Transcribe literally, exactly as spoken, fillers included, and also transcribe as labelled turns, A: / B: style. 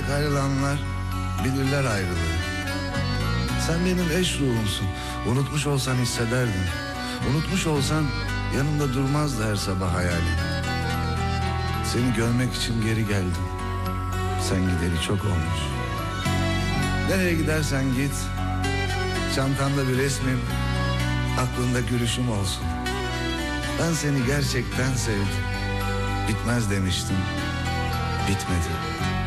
A: ayrılanlar bilirler ayrılığı. Sen benim eş ruhumsun. Unutmuş olsan hissederdin. Unutmuş olsan yanımda durmazdı her sabah hayalin. Seni görmek için geri geldim. Sen gideri çok olmuş. Nereye gidersen git, çantamda bir resmim, aklında gülüşüm olsun. Ben seni gerçekten sevdim. Bitmez demiştim, bitmedi.